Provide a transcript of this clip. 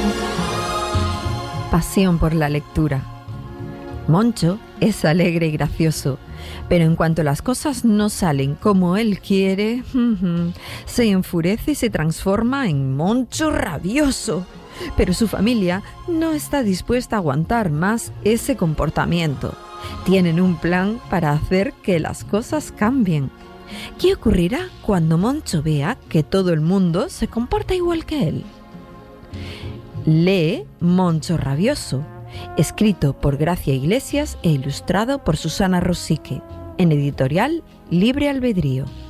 Pasión por la lectura. Moncho es alegre y gracioso, pero en cuanto las cosas no salen como él quiere, se enfurece y se transforma en Moncho rabioso. Pero su familia no está dispuesta a aguantar más ese comportamiento. Tienen un plan para hacer que las cosas cambien. ¿Qué ocurrirá cuando Moncho vea que todo el mundo se comporta igual que él? Lee Moncho rabioso, escrito por Gracia Iglesias e ilustrado por Susana Rosique, en editorial Libre Albedrío.